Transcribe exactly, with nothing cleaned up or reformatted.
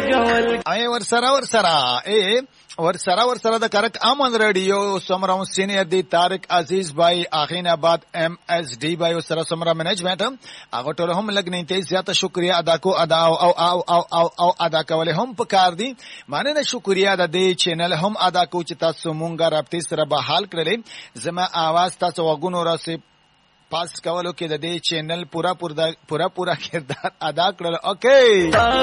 لګول اي ور سره ور سره اي ور سره ور سره د کرک امن رادیو سمراو سینیئر دی طارق عزیز بھائی اخین آباد ایم ایس ڈی بھائی سره سمرا مینجمنٹ هغه ټول هم لګنې ته زیاته شکریا ادا کو ادا او او او او, أو, أو ادا کول هم پکار دي معنی نه شکریا د دې چینل هم ادا کو چې تاسو مونږه رابطې سره به حال کړلې زما आवाज تاسو وګونو راسي پاس کولو کې د دې چینل پورا پورا پورا پورا کردار ادا کړل اوکے